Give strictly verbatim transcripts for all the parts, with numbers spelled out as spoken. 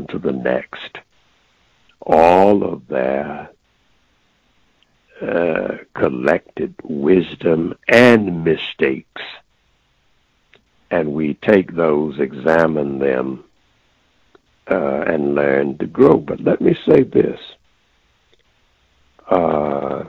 to the next. All of their uh, collected wisdom and mistakes. And we take those, examine them, uh, and learn to grow. But let me say this. Uh,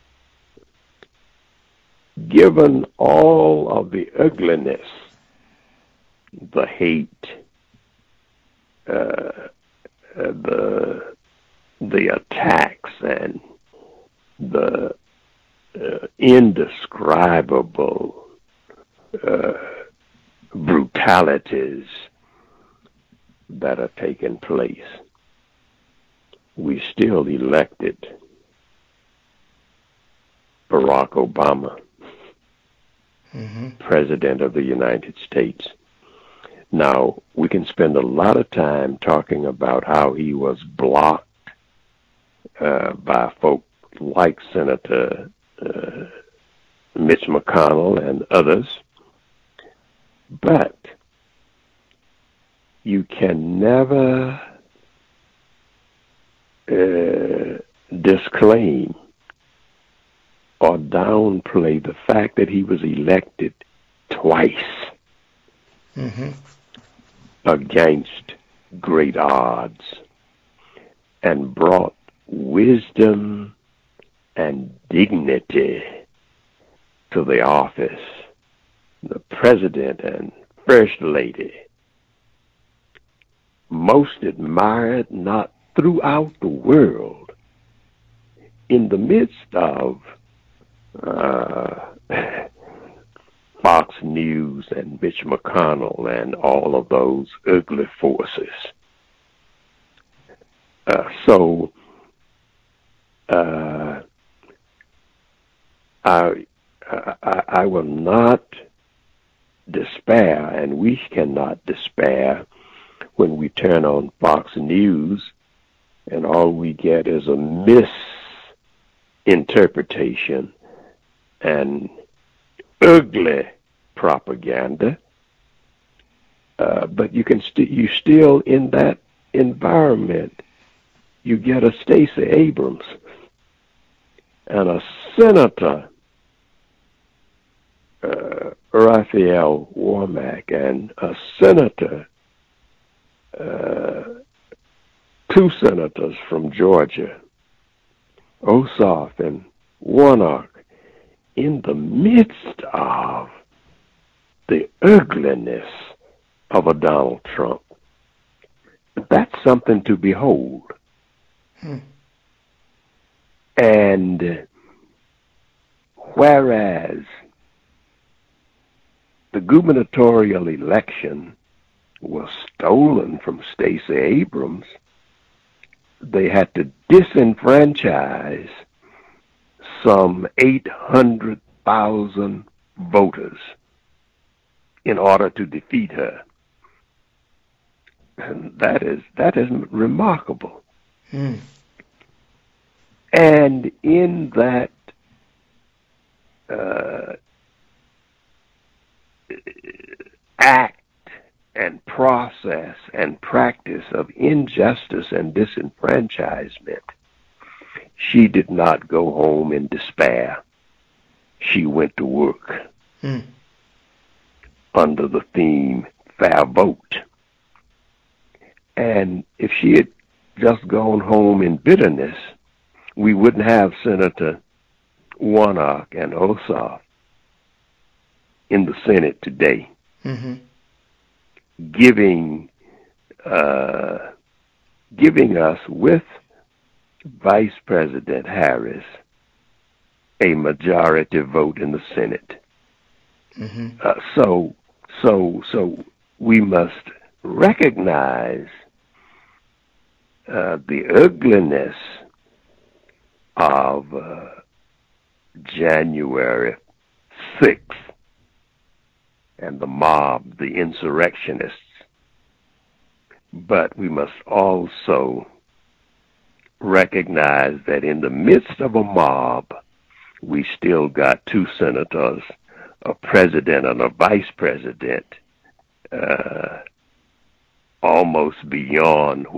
given all of the ugliness, the hate, uh, uh, the the attacks, and the uh, indescribable uh, brutalities that are taking place, we still elected Barack Obama, mm-hmm. President of the United States. Now, we can spend a lot of time talking about how he was blocked uh, by folk like Senator uh, Mitch McConnell and others, but you can never uh, disclaim or downplay the fact that he was elected twice mm-hmm. against great odds and brought wisdom and dignity to the office. The president and first lady, most admired not throughout the world, in the midst of uh, Fox News and Mitch McConnell and all of those ugly forces. Uh, so, uh, I, I, I will not despair, and we cannot despair when we turn on Fox News and all we get is a misinterpretation and ugly propaganda. Uh, but you can st- you still in that environment, you get a Stacey Abrams and a Senator uh, Raphael Warnock and a Senator, uh, two senators from Georgia, Ossoff and Warnock, in the midst of the ugliness of a Donald Trump. That's something to behold. Hmm. And whereas the gubernatorial election was stolen from Stacey Abrams, they had to disenfranchise some eight hundred thousand voters in order to defeat her. And that is that is remarkable. Hmm. And in that uh, act and process and practice of injustice and disenfranchisement, she did not go home in despair. She went to work hmm. under the theme Fair Vote. And if she had just gone home in bitterness, we wouldn't have Senator Warnock and Ossoff in the Senate today, mm-hmm. giving uh, giving us with Vice President Harris a majority vote in the Senate. Mm-hmm. Uh, so, so, so we must recognize uh, the ugliness of uh, January sixth and the mob, the insurrectionists. But we must also recognize that in the midst of a mob, we still got two senators, a president and a vice president, uh, almost beyond